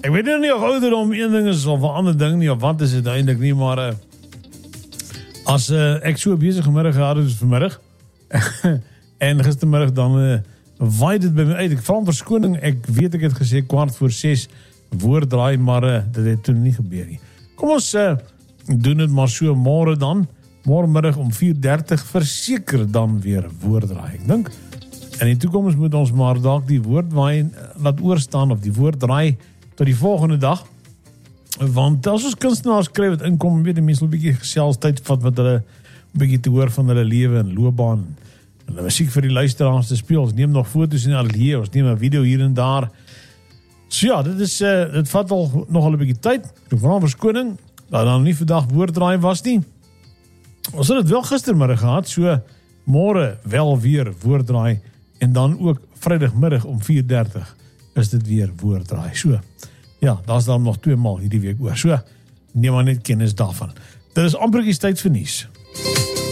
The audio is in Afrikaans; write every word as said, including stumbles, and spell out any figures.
Ek weet nou nie of ouderdom een ding is of 'n ander ding nie, of wat is dit eintlik nie, maar uh, as uh, ek so besig gemiddag gehad het vanmiddag en gistermiddag dan uh, waai dit by my uit. Ek vra om verskoning, ek weet ek het gesê kwart voor ses woorddraai, maar uh, dit het toen nie gebeur nie. Kom ons uh, doen dit maar so môre dan, môremiddag om vier dertig verseker dan weer woorddraai. Ek dink in die toekoms moet ons maar dalk die woorddraai laat oorstaan of die woorddraai tot die volgende dag. Want as ons kunstenaars kry wat inkom, weet die mense 'n bietjie gesels tyd vat met hulle 'n bietjie te hoor van hulle lewe en loopbaan en hulle musiek vir die luisteraars te speel. Ons neem nog foto's en al ons neem 'n video hier en daar. So ja, dit is uh, dit vat al nog 'n bietjie tyd. Ek vra verskoning dat dan nie vandag woorddraai was nie. Ons het dit wel gistermiddag gehad, so môre wel weer woorddraai en dan ook Vrydagmiddag om vier dertig is dit weer woorddraai. So, ja, daar is dan nog twee maal hierdie week oor. So, neem maar net kennis daarvan. Dit is amper tyd vir nuus.